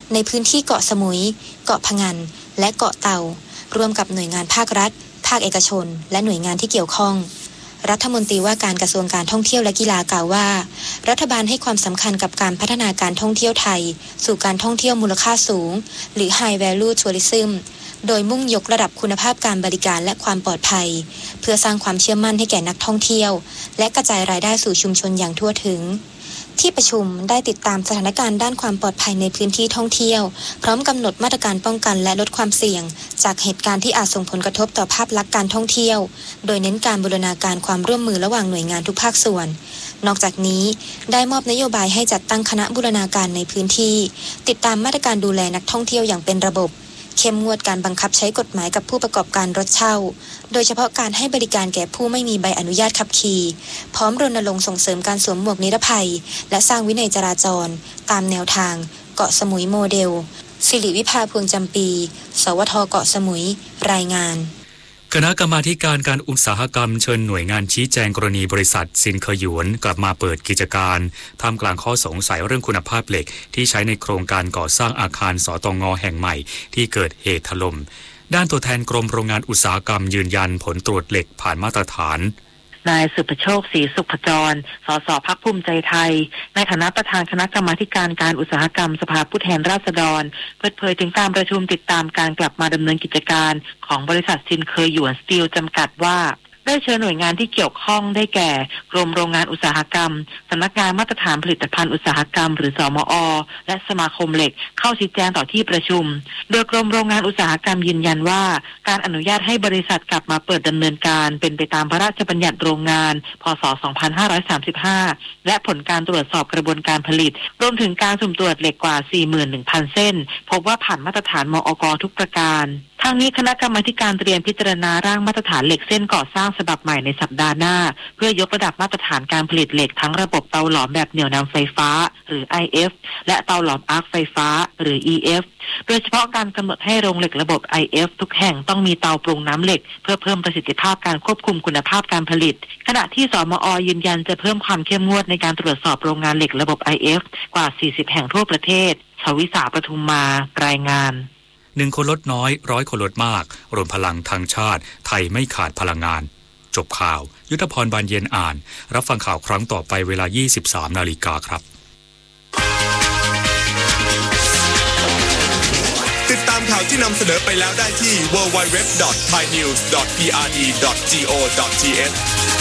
ในพื้นที่เกาะสมุยเกาะพะงันและเกาะเต่าร่วมกับหน่วยงานภาครัฐภาคเอกชนและหน่วยงานที่เกี่ยวข้องรัฐมนตรีว่าการกระทรวงการท่องเที่ยวและกีฬากล่าวว่ารัฐบาลให้ความสำคัญกับการพัฒนาการท่องเที่ยวไทยสู่การท่องเที่ยวมูลค่าสูงหรือ High Value Tourism โดยมุ่งยกระดับคุณภาพการบริการและความปลอดภัยเพื่อสร้างความเชื่อมั่นให้แก่นักท่องเที่ยวและกระจายรายได้สู่ชุมชนอย่างทั่วถึงที่ประชุมได้ติดตามสถานการณ์ด้านความปลอดภัยในพื้นที่ท่องเที่ยวพร้อมกำหนดมาตรการป้องกันและลดความเสี่ยงจากเหตุการณ์ที่อาจส่งผลกระทบต่อภาพลักษณ์การท่องเที่ยวโดยเน้นการบูรณาการความร่วมมือระหว่างหน่วยงานทุกภาคส่วนนอกจากนี้ได้มอบนโยบายให้จัดตั้งคณะบูรณาการในพื้นที่ติดตามมาตรการดูแลนักท่องเที่ยวอย่างเป็นระบบเข้มงวดการบังคับใช้กฎหมายกับผู้ประกอบการรถเช่าโดยเฉพาะการให้บริการแก่ผู้ไม่มีใบอนุญาตขับขี่พร้อมรณรงค์ส่งเสริมการสวมหมวกนิรภัยและสร้างวินัยจราจรตามแนวทางเกาะสมุยโมเดลสิริวิภาพวงจำปีสวท.เกาะสมุยรายงานคณะกรรมาธิการการอุตสาหกรรมเชิญหน่วยงานชี้แจงกรณีบริษัทซินเคหยวนกลับมาเปิดกิจการท่ามกลางข้อสงสัยเรื่องคุณภาพเหล็กที่ใช้ในโครงการก่อสร้างอาคารสตง.แห่งใหม่ที่เกิดเหตุถล่มด้านตัวแทนกรมโรงงานอุตสาหกรรมยืนยันผลตรวจเหล็กผ่านมาตรฐานนายสุภโชคศรีสุขจรสสพรรคภูมิใจไทยในฐานะประธานคณะกรรมาการการอุตสาหกรรมสภาผู้แทนราษฎรเปิดเผยถึงการประชุมติดตามการกลับมาดำเนินกิจการของบริษัทซินเคยหยวนสตีลจำกัดว่าได้เชิญหน่วยงานที่เกี่ยวข้องได้แก่กรมโรงงานอุตสาหกรรมสำนักงานมาตรฐานผลิตภัณฑ์อุตสาหกรรมหรือสมอ.และสมาคมเหล็กเข้าชี้แจงต่อที่ประชุมโดยกรมโรงงานอุตสาหกรรมยืนยันว่าการอนุญาตให้บริษัทกลับมาเปิดดำเนินการเป็นไปตามพระราชบัญญัติโรงงานพ.ศ. 2535และผลการตรวจสอบกระบวนการผลิตรวมถึงการสุ่มตรวจเหล็กกว่า 41,000 เส้นพบว่าผ่านมาตรฐานมอก.ทุกประการทางนี้คณะกรรมาการเตรียมพิจารณาร่างมาตรฐานเหล็กเส้นก่อสร้างฉบับใหม่ในสัปดาห์หน้าเพื่อยกระดับมาตรฐานการผลิตเหล็กทั้งระบบเตาหลอมแบบเหนี่ยวนำไฟฟ้าหรือ IF และเตาหลอมอาร์คไฟฟ้าหรือ EF โดยเฉพาะการกำหนดให้โรงเหล็กระบบ IF ทุกแห่งต้องมีเตาปรุงน้ำเหล็กเพื่อเพิ่มประสิทธิภาพการควบคุมคุณภาพการผลิตขณะที่สมอ.ยืนยันจะเพิ่มความเข้มงวดในการตรวจสอบโรงงานเหล็กระบบ IF กว่า 40 แห่งทั่วประเทศชวิสาปทุมมารายงาน 1 คนลดน้อย100 คนลดมากรวมพลังทางชาติไทยไม่ขาดพลังงานจบข่าวยุทธพรบานเย็นอ่านรับฟังข่าวครั้งต่อไปเวลา 23:00 น.ครับติดตามข่าวที่นำเสนอไปแล้วได้ที่ www.thainews.prd.go.th